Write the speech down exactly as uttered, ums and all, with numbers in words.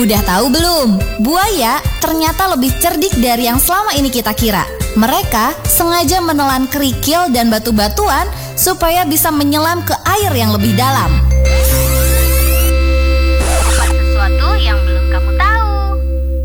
Udah tahu belum? Buaya ternyata lebih cerdik dari yang selama ini kita kira. Mereka sengaja menelan kerikil dan batu-batuan supaya bisa menyelam ke air yang lebih dalam.